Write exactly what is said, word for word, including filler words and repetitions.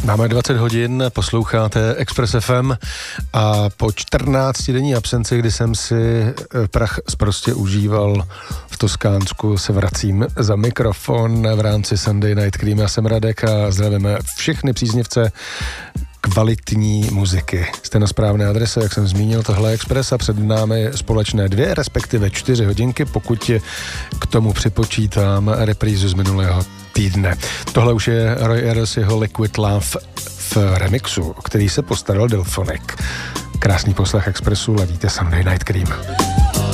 Máme dvacet hodin, posloucháte Express F M a po čtrnáctidenní absenci, kdy jsem si prach sprostě užíval v Toskánsku, se vracím za mikrofon v rámci Sunday Night Cream. Já jsem Radek a zdravíme všechny příznivce kvalitní muziky. Jste na správné adrese, jak jsem zmínil, tohle Express a před námi společné dvě, respektive čtyři hodinky, pokud k tomu připočítám reprízu z minulého týdne. Tohle už je Roy Ayers, jeho Liquid Love v remixu, o který se postaral Delphonic. Krásný poslech Expressu, ladíte Sunday Night Cream.